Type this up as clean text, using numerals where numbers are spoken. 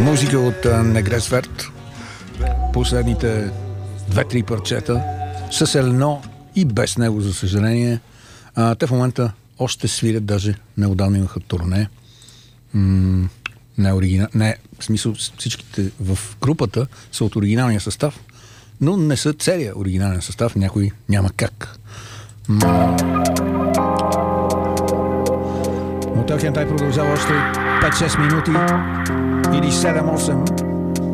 Музика от Негресверт. Последните 2-3 парчета с едно и без него, за съжаление. Те в момента още свирят, даже неотдавна имаха турне. Не, в смисъл всичките в групата са от оригиналния състав, но не са целият оригинален състав, някой няма как. Мотел Хентай продължава още 5-6 минути или 7-8.